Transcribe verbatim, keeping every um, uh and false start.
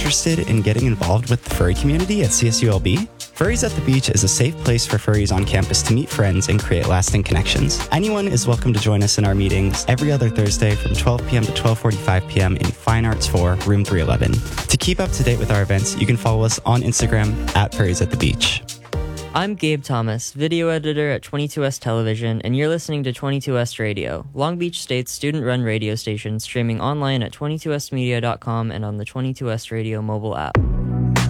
interested in getting involved with the furry community at C S U L B? Furries at the Beach is a safe place for furries on campus to meet friends and create lasting connections. Anyone is welcome to join us in our meetings every other Thursday from twelve p.m. to twelve forty-five p.m. in Fine Arts four, room three eleven. To keep up to date with our events, you can follow us on Instagram at Furries at the Beach. I'm Gabe Thomas, video editor at twenty-two S Television, and you're listening to twenty-two S Radio, Long Beach State's student-run radio station streaming online at twenty-two s media dot com and on the twenty-two S Radio mobile app.